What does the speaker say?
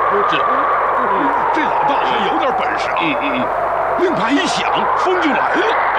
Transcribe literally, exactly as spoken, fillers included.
这这老大还有点本事啊！ 嗯嗯嗯， 令牌一响，风就来了。